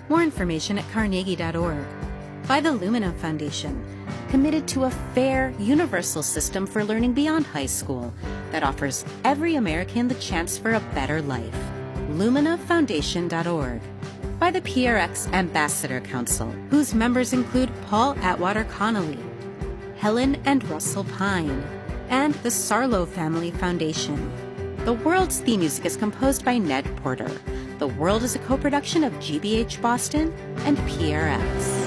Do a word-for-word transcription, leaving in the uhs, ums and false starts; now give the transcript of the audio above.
More information at carnegie dot org. By the Lumina Foundation, committed to a fair, universal system for learning beyond high school that offers every American the chance for a better life. lumina foundation dot org. By the P R X Ambassador Council, whose members include Paul Atwater Connolly, Helen and Russell Pine, and the Sarlo Family Foundation. The World's theme music is composed by Ned Porter. The World is a co-production of G B H Boston and P R X.